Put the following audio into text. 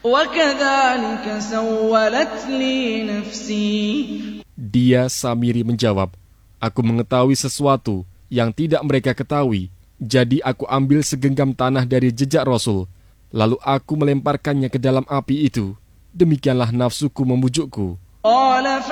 وَكَذَلِكَ سَوَّلَتْ لِي نَفْسِي. Dia Samiri menjawab, aku mengetahui sesuatu yang tidak mereka ketahui. Jadi aku ambil segenggam tanah dari jejak Rasul, lalu aku melemparkannya ke dalam api itu. Demikianlah nafsuku membujukku.